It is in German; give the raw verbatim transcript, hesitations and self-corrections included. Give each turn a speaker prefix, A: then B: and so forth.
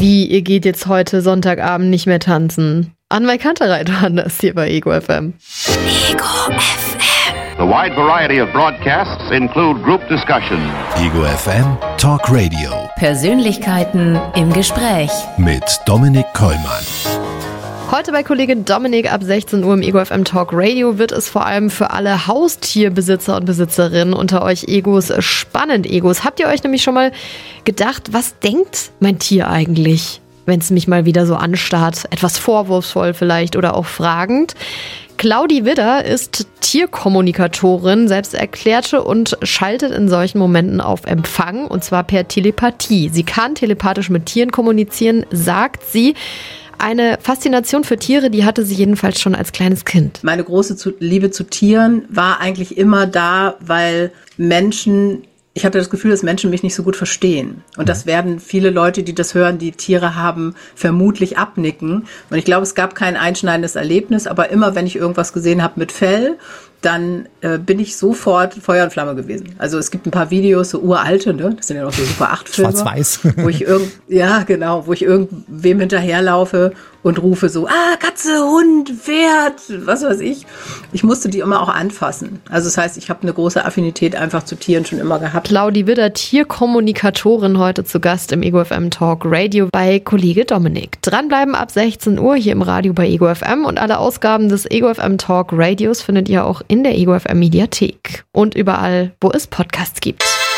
A: Wie, ihr geht jetzt heute Sonntagabend nicht mehr tanzen? Anwei Kantereit war das hier bei Ego F M.
B: Ego F M.
C: The wide variety of broadcasts include group discussion.
D: Ego F M Talk Radio.
B: Persönlichkeiten im Gespräch.
D: Mit Dominik Kollmann.
A: Heute bei Kollege Dominik ab sechzehn Uhr im Ego F M Talk Radio wird es vor allem für alle Haustierbesitzer und Besitzerinnen unter euch Egos spannend. Egos, habt ihr euch nämlich schon mal gedacht, was denkt mein Tier eigentlich, wenn es mich mal wieder so anstarrt? Etwas vorwurfsvoll vielleicht oder auch fragend. Claudi Widder ist Tierkommunikatorin, selbst erklärte und schaltet in solchen Momenten auf Empfang, und zwar per Telepathie. Sie kann telepathisch mit Tieren kommunizieren, sagt sie. Eine Faszination für Tiere, die hatte sie jedenfalls schon als kleines Kind.
E: Meine große Liebe zu Tieren war eigentlich immer da, weil Menschen, ich hatte das Gefühl, dass Menschen mich nicht so gut verstehen. Und das werden viele Leute, die das hören, die Tiere haben, vermutlich abnicken. Und ich glaube, es gab kein einschneidendes Erlebnis, aber immer, wenn ich irgendwas gesehen habe mit Fell, dann äh, bin ich sofort Feuer und Flamme gewesen. Also es gibt ein paar Videos, so uralte, ne? Das sind ja noch so Super acht Filme.
F: Schwarz-Weiß.
E: Wo ich irgend, ja, genau, wo ich irgendwem hinterherlaufe und rufe so, ah, Katze, Hund, Pferd, was weiß ich. Ich musste die immer auch anfassen. Also das heißt, ich habe eine große Affinität einfach zu Tieren schon immer gehabt.
A: Claudi Widder, Tierkommunikatorin, heute zu Gast im Ego F M Talk Radio bei Kollege Dominik. Dranbleiben ab sechzehn Uhr hier im Radio bei Ego F M, und alle Ausgaben des Ego F M Talk Radios findet ihr auch in der Ego F M Mediathek und überall, wo es Podcasts gibt.